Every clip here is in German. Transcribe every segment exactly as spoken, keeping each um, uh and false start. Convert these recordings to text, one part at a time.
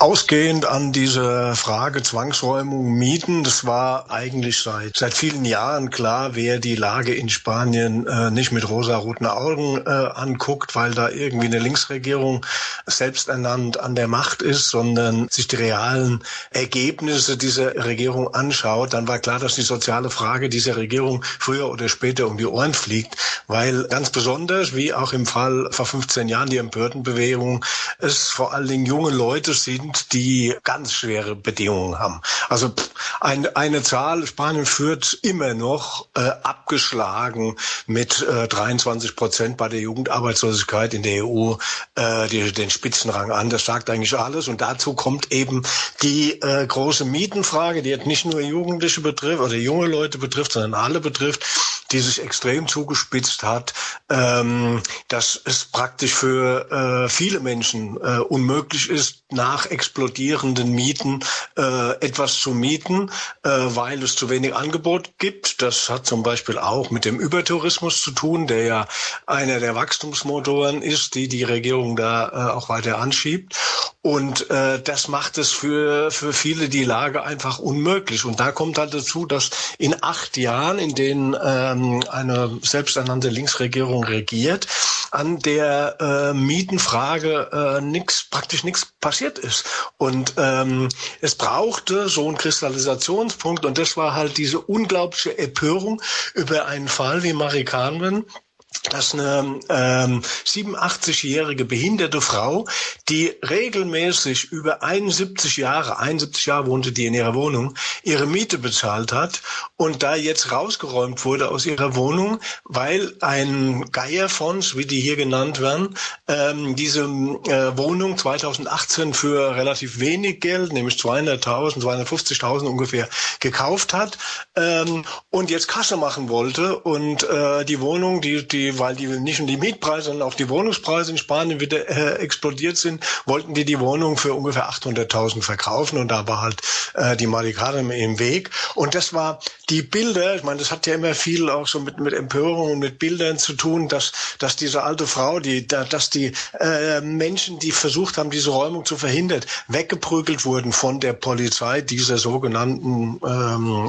Ausgehend an diese Frage Zwangsräumung, Mieten, das war eigentlich seit seit vielen Jahren klar, wer die Lage in Spanien äh, nicht mit rosaroten Augen äh, anguckt, weil da irgendwie eine Linksregierung selbsternannt an der Macht ist, sondern sich die realen Ergebnisse dieser Regierung anschaut, dann war klar, dass die soziale Frage dieser Regierung früher oder später um die Ohren fliegt, weil ganz besonders, wie auch im Fall vor fünfzehn Jahren die Empörtenbewegung, es vor allen Dingen junge Leute sind, die ganz schwere Bedingungen haben. Also ein, eine Zahl, Spanien führt immer noch äh, abgeschlagen mit äh, dreiundzwanzig Prozent bei der Jugendarbeitslosigkeit in der E U äh, die, den Spitzenrang an. Das sagt eigentlich alles. Und dazu kommt eben die äh, große Mietenfrage, die jetzt nicht nur Jugendliche betrifft oder junge Leute betrifft, sondern alle betrifft, die sich extrem zugespitzt hat, ähm, dass es praktisch für äh, viele Menschen äh, unmöglich ist, nach explodierenden Mieten äh, etwas zu mieten, äh, weil es zu wenig Angebot gibt. Das hat zum Beispiel auch mit dem Übertourismus zu tun, der ja einer der Wachstumsmotoren ist, die die Regierung da äh, auch weiter anschiebt. Und äh, das macht es für für viele die Lage einfach unmöglich. Und da kommt halt dazu, dass in acht Jahren, in denen ähm, eine selbsternannte Linksregierung regiert, an der äh, Mietenfrage äh, nix, praktisch nichts passiert ist. Und ähm, es brauchte so einen Kristallisationspunkt, und das war halt diese unglaubliche Empörung über einen Fall wie Mari Carmen, dass eine ähm, siebenundachtzigjährige behinderte Frau, die regelmäßig über einundsiebzig Jahre, einundsiebzig Jahre wohnte die in ihrer Wohnung, ihre Miete bezahlt hat und da jetzt rausgeräumt wurde aus ihrer Wohnung, weil ein Geierfonds, wie die hier genannt werden, ähm, diese äh, Wohnung zweitausendachtzehn für relativ wenig Geld, nämlich zweihunderttausend, zweihundertfünfzigtausend ungefähr, gekauft hat ähm, und jetzt Kasse machen wollte und äh, die Wohnung, die die weil die nicht nur die Mietpreise, sondern auch die Wohnungspreise in Spanien wieder äh, explodiert sind, wollten die die Wohnung für ungefähr achthunderttausend verkaufen, und da war halt äh, die Mari Carmen im Weg. Und das war die Bilder, ich meine, das hat ja immer viel auch so mit mit Empörung und mit Bildern zu tun, dass dass diese alte Frau, die da, dass die äh, Menschen, die versucht haben, diese Räumung zu verhindern, weggeprügelt wurden von der Polizei dieser sogenannten ähm,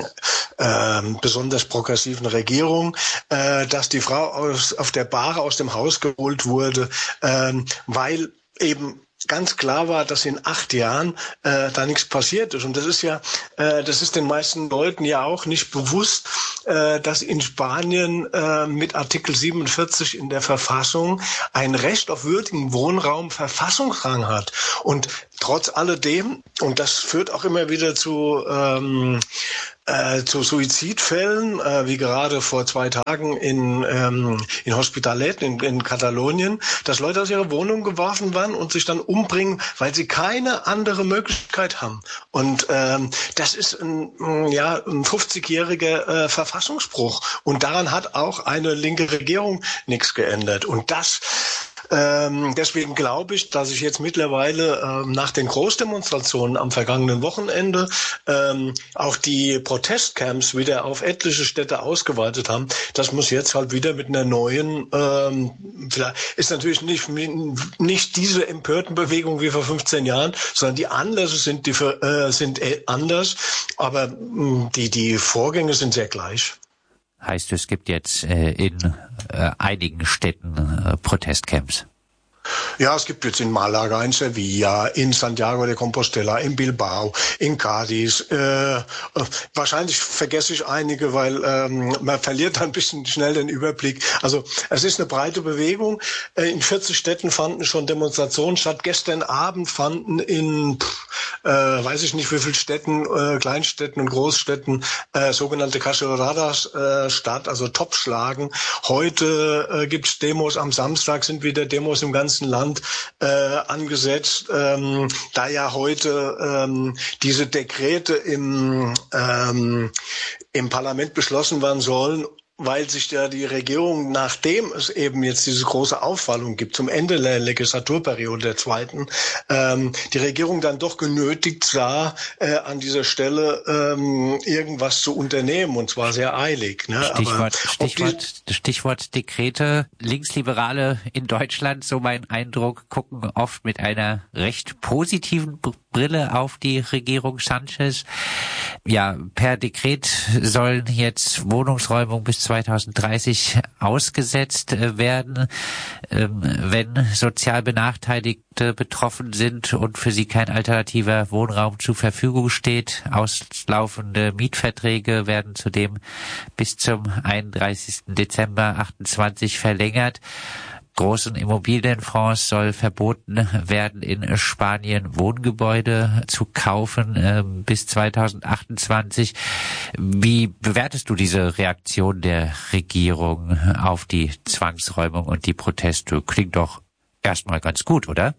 ähm, besonders progressiven Regierung, äh, dass die Frau aus auf der Bahre aus dem Haus geholt wurde, ähm, weil eben ganz klar war, dass in acht Jahren äh, da nichts passiert ist. Und das ist ja, äh, das ist den meisten Leuten ja auch nicht bewusst, äh, dass in Spanien äh, mit Artikel siebenundvierzig in der Verfassung ein Recht auf würdigen Wohnraum Verfassungsrang hat. Und trotz alledem, und das führt auch immer wieder zu ähm, Äh, zu Suizidfällen, äh, wie gerade vor zwei Tagen in ähm, in Hospitalet in, in Katalonien, dass Leute aus ihrer Wohnung geworfen werden und sich dann umbringen, weil sie keine andere Möglichkeit haben. Und ähm, das ist ein ja ein fünfzigjähriger äh, Verfassungsbruch, und daran hat auch eine linke Regierung nichts geändert. Und das Ähm, deswegen glaube ich, dass sich jetzt mittlerweile ähm, nach den Großdemonstrationen am vergangenen Wochenende ähm, auch die Protestcamps wieder auf etliche Städte ausgeweitet haben. Das muss jetzt halt wieder mit einer neuen, ähm, vielleicht ist natürlich nicht nicht diese empörten Bewegung wie vor fünfzehn Jahren, sondern die Anlässe sind die äh, sind anders, aber mh, die die Vorgänge sind sehr gleich. Heißt, es gibt jetzt äh, in äh, einigen Städten äh, Protestcamps? Ja, es gibt jetzt in Malaga, in Sevilla, in Santiago de Compostela, in Bilbao, in Cádiz. Äh, wahrscheinlich vergesse ich einige, weil ähm, man verliert dann ein bisschen schnell den Überblick. Also es ist eine breite Bewegung. Äh, in vierzig Städten fanden schon Demonstrationen statt. Gestern Abend fanden in, pff, äh, weiß ich nicht wie viele Städten, äh, Kleinstädten und Großstädten, äh, sogenannte Caceroladas äh, statt, also Topfschlagen. Heute äh, gibt's Demos, am Samstag sind wieder Demos im ganzen Land äh, angesetzt, ähm, da ja heute ähm, diese Dekrete im ähm, im Parlament beschlossen werden sollen, weil sich ja die Regierung, nachdem es eben jetzt diese große Aufwallung gibt, zum Ende der Legislaturperiode der zweiten, ähm, die Regierung dann doch genötigt sah, äh, an dieser Stelle ähm, irgendwas zu unternehmen, und zwar sehr eilig. Ne? Stichwort, Aber Stichwort, Stichwort Dekrete. Linksliberale in Deutschland, so mein Eindruck, gucken oft mit einer recht positiven Brille auf die Regierung Sanchez. Ja, per Dekret sollen jetzt Wohnungsräumungen bis zweitausenddreißig ausgesetzt werden, wenn sozial Benachteiligte betroffen sind und für sie kein alternativer Wohnraum zur Verfügung steht. Auslaufende Mietverträge werden zudem bis zum einunddreißigsten Dezember achtundzwanzig verlängert. Großen Immobilienfonds soll verboten werden, in Spanien Wohngebäude zu kaufen äh, bis zweitausendachtundzwanzig. Wie bewertest du diese Reaktion der Regierung auf die Zwangsräumung und die Proteste? Klingt doch erstmal ganz gut, oder?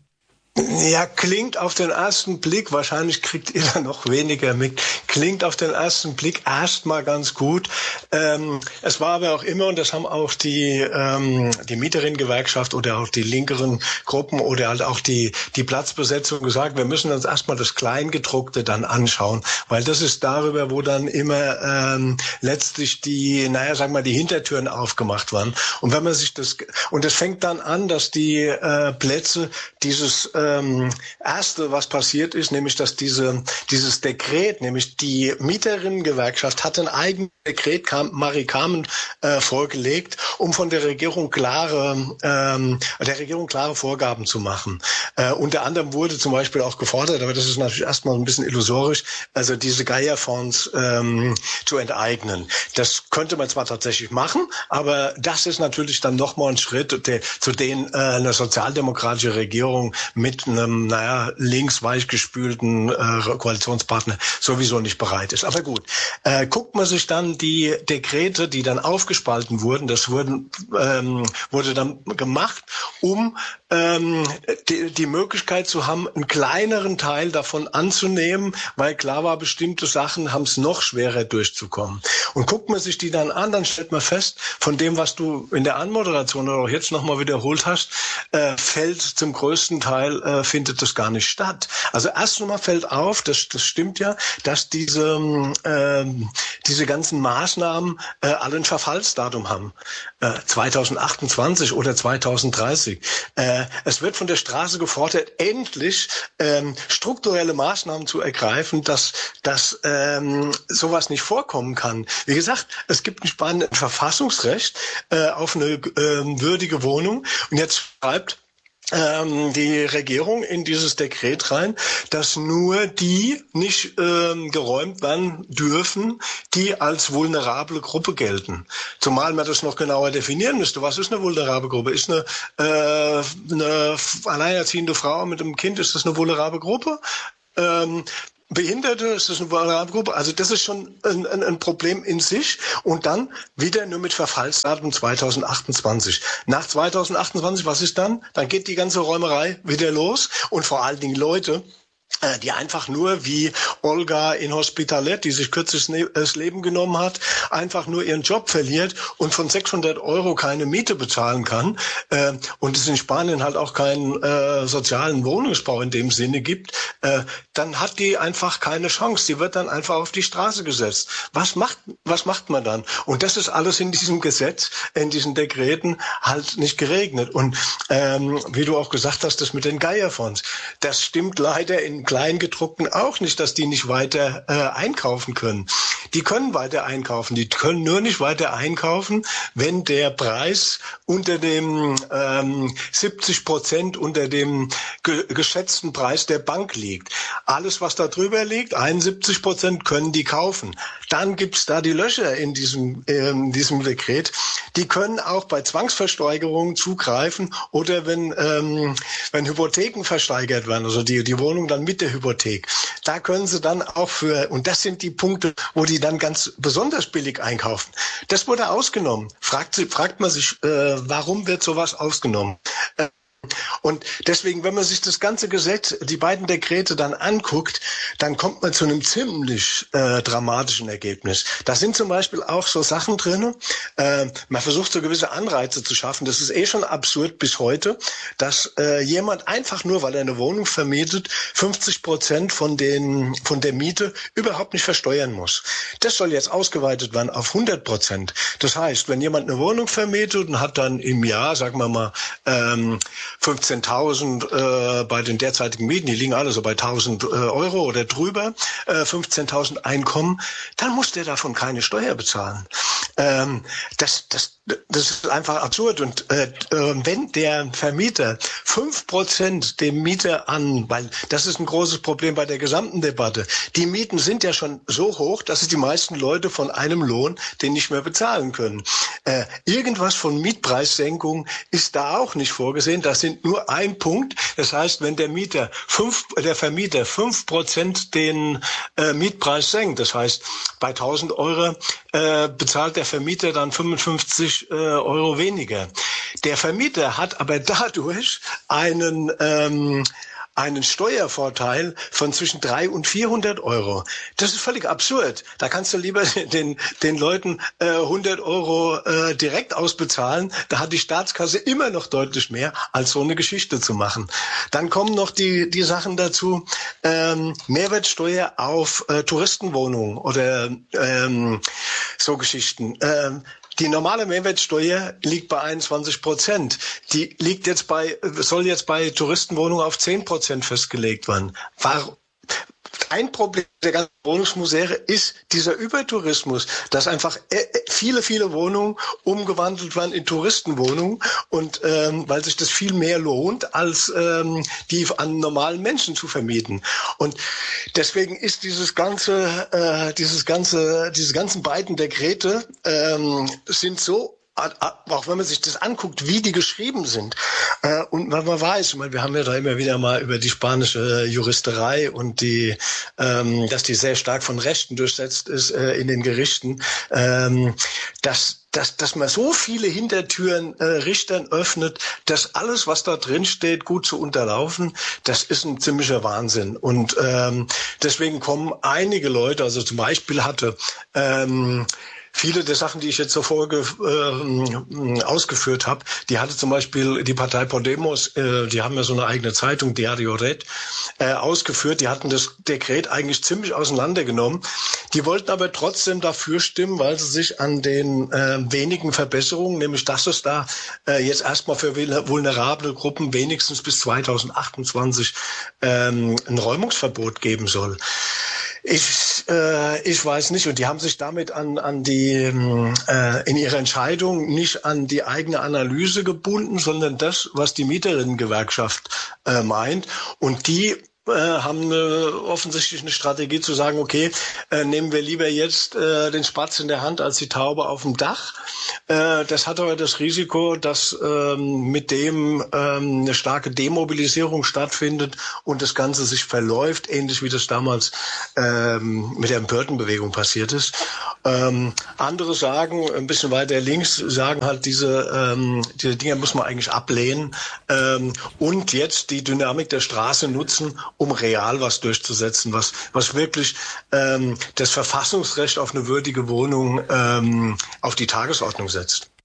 Ja, klingt auf den ersten Blick, wahrscheinlich kriegt ihr da noch weniger mit, klingt auf den ersten Blick erstmal ganz gut. Ähm, es war aber auch immer, und das haben auch die ähm, die Mieterinnengewerkschaft oder auch die linkeren Gruppen oder halt auch die die Platzbesetzung gesagt, wir müssen uns erstmal das Kleingedruckte dann anschauen, weil das ist darüber, wo dann immer ähm, letztlich die, naja, sagen wir mal, die Hintertüren aufgemacht waren. Und wenn man sich das, und es fängt dann an, dass die äh, Plätze dieses äh, Ähm, erste, was passiert ist, nämlich, dass diese, dieses Dekret, nämlich die Mieterinnengewerkschaft hat ein eigenes Dekret, kam, Marie Carmen, äh, vorgelegt, um von der Regierung klare, ähm, der Regierung klare Vorgaben zu machen. Äh, unter anderem wurde zum Beispiel auch gefordert, aber das ist natürlich erstmal ein bisschen illusorisch, also diese Geierfonds ähm, zu enteignen. Das könnte man zwar tatsächlich machen, aber das ist natürlich dann nochmal ein Schritt, der, zu dem äh, eine sozialdemokratische Regierung mit einem, naja, links weichgespülten äh, Koalitionspartner sowieso nicht bereit ist. Aber gut, äh, guckt man sich dann die Dekrete, die dann aufgespalten wurden, das wurden, ähm, wurde dann gemacht, um ähm, die, die Möglichkeit zu haben, einen kleineren Teil davon anzunehmen, weil klar war, bestimmte Sachen haben es noch schwerer durchzukommen. Und guckt man sich die dann an, dann stellt man fest, von dem, was du in der Anmoderation oder auch jetzt nochmal wiederholt hast, äh, fällt zum größten Teil äh, findet das gar nicht statt. Also erst einmal fällt auf, das, das stimmt ja, dass diese, äh, diese ganzen Maßnahmen äh, alle ein Verfallsdatum haben. Äh, zweitausendachtundzwanzig oder zweitausenddreißig. Äh, es wird von der Straße gefordert, endlich ähm, strukturelle Maßnahmen zu ergreifen, dass, dass ähm, sowas nicht vorkommen kann. Wie gesagt, es gibt in Spanien ein Verfassungsrecht äh, auf eine äh, würdige Wohnung. Und jetzt schreibt Ähm, die Regierung in dieses Dekret rein, dass nur die nicht ähm, geräumt werden dürfen, die als vulnerable Gruppe gelten. Zumal man das noch genauer definieren müsste. Was ist eine vulnerable Gruppe? Ist eine, äh, eine alleinerziehende Frau mit einem Kind, ist das eine vulnerable Gruppe? Ähm, Behinderte, ist das eine vulnerable Gruppe? Also das ist schon ein, ein, ein Problem in sich. Und dann wieder nur mit Verfallsdatum zweitausendachtundzwanzig. Nach zweitausendachtundzwanzig, was ist dann? Dann geht die ganze Räumerei wieder los. Und vor allen Dingen Leute, die einfach nur wie Olga in Hospitalet, die sich kürzlich das Leben genommen hat, einfach nur ihren Job verliert und von sechshundert Euro keine Miete bezahlen kann äh, und es in Spanien halt auch keinen äh, sozialen Wohnungsbau in dem Sinne gibt, äh, dann hat die einfach keine Chance. Die wird dann einfach auf die Straße gesetzt. Was macht, was macht man dann? Und das ist alles in diesem Gesetz, in diesen Dekreten halt nicht geregnet. Und ähm, wie du auch gesagt hast, das mit den Geierfonds, das stimmt leider in Kleingedruckten auch nicht, dass die nicht weiter äh, einkaufen können. Die können weiter einkaufen, die können nur nicht weiter einkaufen, wenn der Preis unter dem ähm, siebzig Prozent unter dem ge- geschätzten Preis der Bank liegt. Alles, was da drüber liegt, einundsiebzig Prozent können die kaufen. Dann gibt's da die Löcher in diesem, ähm, diesem Dekret. Die können auch bei Zwangsversteigerungen zugreifen oder wenn, ähm, wenn Hypotheken versteigert werden, also die, die Wohnung dann mit der Hypothek. Da können sie dann auch für, und das sind die Punkte, wo die dann ganz besonders billig einkaufen. Das wurde ausgenommen. Fragt, fragt man sich, äh, warum wird sowas ausgenommen? Äh, Und deswegen, wenn man sich das ganze Gesetz, die beiden Dekrete dann anguckt, dann kommt man zu einem ziemlich äh, dramatischen Ergebnis. Da sind zum Beispiel auch so Sachen drin, äh, man versucht so gewisse Anreize zu schaffen. Das ist eh schon absurd bis heute, dass äh, jemand einfach nur, weil er eine Wohnung vermietet, fünfzig Prozent von den von der Miete überhaupt nicht versteuern muss. Das soll jetzt ausgeweitet werden auf hundert Prozent. Das heißt, wenn jemand eine Wohnung vermietet und hat dann im Jahr, sagen wir mal, ähm, fünfzehntausend äh, bei den derzeitigen Mieten, die liegen alle so bei tausend äh, Euro oder drüber, äh, fünfzehntausend Einkommen, dann muss der davon keine Steuer bezahlen. Ähm, das, das, das ist einfach absurd. Und äh, wenn der Vermieter fünf Prozent dem Mieter an, weil das ist ein großes Problem bei der gesamten Debatte, die Mieten sind ja schon so hoch, dass es die meisten Leute von einem Lohn den nicht mehr bezahlen können. Äh, irgendwas von Mietpreissenkung ist da auch nicht vorgesehen. Das sind nur ein Punkt. Das heißt, wenn der Mieter fünf, der Vermieter fünf Prozent den äh, Mietpreis senkt, das heißt, bei tausend Euro äh, bezahlt der Vermieter dann fünfundfünfzig äh, Euro weniger. Der Vermieter hat aber dadurch einen ähm, einen Steuervorteil von zwischen dreihundert und vierhundert Euro. Das ist völlig absurd. Da kannst du lieber den den Leuten äh, hundert Euro äh, direkt ausbezahlen. Da hat die Staatskasse immer noch deutlich mehr, als so eine Geschichte zu machen. Dann kommen noch die die Sachen dazu. Ähm, Mehrwertsteuer auf äh, Touristenwohnungen oder ähm, so Geschichten. Ähm, Die normale Mehrwertsteuer liegt bei einundzwanzig Prozent. Die liegt jetzt bei, soll jetzt bei Touristenwohnungen auf zehn Prozent festgelegt werden. Warum? Ein Problem der ganzen Wohnungsmisere ist dieser Übertourismus, dass einfach viele, viele Wohnungen umgewandelt werden in Touristenwohnungen und ähm, weil sich das viel mehr lohnt, als ähm, die an normalen Menschen zu vermieten. Und deswegen ist dieses ganze, äh, dieses ganze, diese ganzen beiden Dekrete ähm, sind so, auch wenn man sich das anguckt, wie die geschrieben sind. Äh, und wenn man weiß, ich meine, wir haben ja da immer wieder mal über die spanische Juristerei und die, ähm, dass die sehr stark von Rechten durchsetzt ist äh, in den Gerichten, ähm, dass dass, dass man so viele Hintertüren äh, Richtern öffnet, dass alles, was da drin steht, gut zu unterlaufen, das ist ein ziemlicher Wahnsinn. Und ähm, deswegen kommen einige Leute, also zum Beispiel hatte ähm, viele der Sachen, die ich jetzt so vorge äh, ausgeführt habe, die hatte zum Beispiel die Partei Podemos, äh, die haben ja so eine eigene Zeitung, Diario Red, äh, ausgeführt. Die hatten das Dekret eigentlich ziemlich auseinandergenommen. Die wollten aber trotzdem dafür stimmen, weil sie sich an den äh, wenigen Verbesserungen, nämlich dass es da äh, jetzt erstmal für vulnerable Gruppen wenigstens bis zweitausendachtundzwanzig ähm, ein Räumungsverbot geben soll. Ich, äh, ich weiß nicht. Und die haben sich damit an, an die, äh, in ihrer Entscheidung nicht an die eigene Analyse gebunden, sondern das, was die Mieterinnengewerkschaft äh, meint. Und die äh, haben äh, offensichtlich eine Strategie zu sagen, okay, äh, nehmen wir lieber jetzt äh, den Spatz in der Hand als die Taube auf dem Dach. Äh, das hat aber das Risiko, dass ähm, mit dem ähm, eine starke Demobilisierung stattfindet und das Ganze sich verläuft, ähnlich wie das damals ähm, mit der Empörtenbewegung passiert ist. Ähm, andere sagen, ein bisschen weiter links, sagen halt, diese, ähm, diese Dinge muss man eigentlich ablehnen ähm, und jetzt die Dynamik der Straße nutzen, um real was durchzusetzen, was was wirklich ähm, das Verfassungsrecht auf eine würdige Wohnung ähm, auf die Tagesordnung setzt.